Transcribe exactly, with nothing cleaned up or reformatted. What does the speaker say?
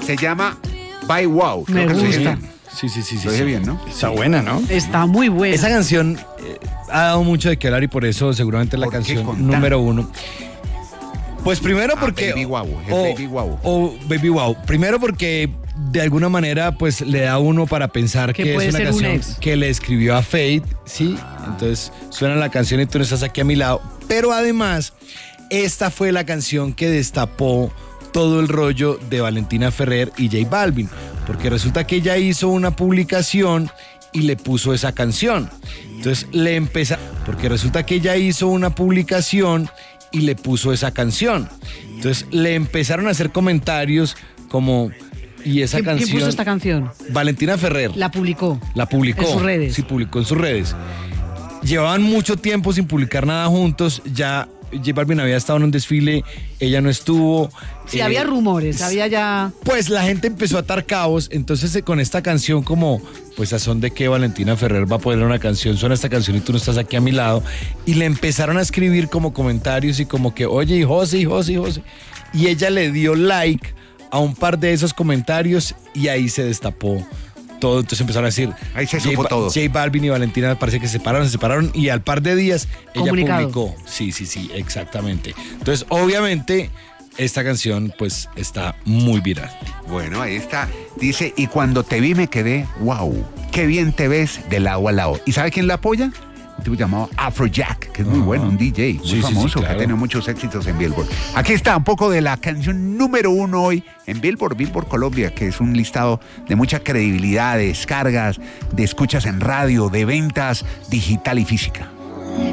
Se llama Bye Wow. Me Creo que lo dije gusta. bien. Sí, sí, sí, sí. Lo dije sí. bien, ¿no? Está buena, ¿no? Está muy buena. Esa canción eh, ha dado mucho de qué hablar y por eso seguramente es la ¿Por qué canción con número uno. Pues primero Ah, porque... Baby Wow, es o, Baby Wow. o Baby Wow. Primero porque de alguna manera pues le da a uno para pensar Que que, puede es una ser un canción ex. que le escribió a Fate, ¿sí? Entonces suena la canción y tú no estás aquí a mi lado. Pero además, esta fue la canción que destapó todo el rollo de Valentina Ferrer y J Balvin. Porque resulta que ella hizo una publicación y le puso esa canción. Entonces le empezó... Porque resulta que ella hizo una publicación y le puso esa canción. Entonces le empezaron a hacer comentarios como... Y esa ¿Quién, canción... quién puso esta canción? Valentina Ferrer. La publicó. La publicó. En sus redes. Sí, publicó en sus redes. Llevaban mucho tiempo sin publicar nada juntos. Ya J Balvin había estado en un desfile, ella no estuvo. Sí, Eh, había rumores, había ya... Pues la gente empezó a atar cabos. Entonces eh, con esta canción como, pues a son de que Valentina Ferrer va a poner una canción, suena esta canción y tú no estás aquí a mi lado. Y le empezaron a escribir como comentarios y como que, oye, y José, y José, y José. Y ella le dio like a un par de esos comentarios y ahí se destapó todo. Entonces empezaron a decir, Ahí se J, supo Ba- todo. J Balvin y Valentina parece que se separaron, se separaron y al par de días ella Comunicado. publicó. Sí, sí, sí, exactamente. Entonces, obviamente, esta canción pues está muy viral. Bueno, ahí está. Dice, y cuando te vi me quedé, wow, qué bien te ves de lado a lado. ¿Y sabe quién la apoya? Un tipo llamado Afrojack, que es muy Ajá. bueno, un D J muy Sí, sí, sí, famoso, que claro. ha tenido muchos éxitos en Billboard. Aquí está un poco de la canción número uno hoy en Billboard, Billboard Colombia, que es un listado de mucha credibilidad, de descargas, de escuchas en radio, de ventas digital y física.